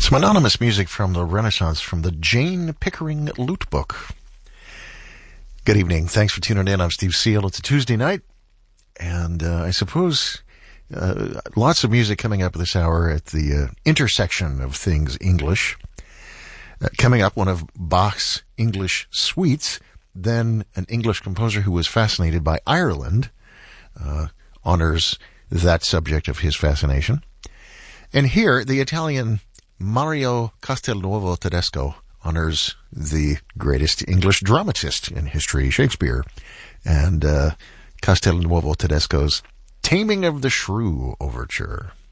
Some anonymous music from the Renaissance from the Jane Pickering Lute Book. Good evening. Thanks for tuning in. I'm Steve Seal. It's a Tuesday night, and I suppose lots of music coming up this hour at the intersection of things English. Coming up, one of Bach's English suites, then an English composer who was fascinated by Ireland, honors that subject of his fascination. And here, the Italian Mario Castelnuovo Tedesco honors the greatest English dramatist in history, Shakespeare, and Castelnuovo Tedesco's Taming of the Shrew Overture.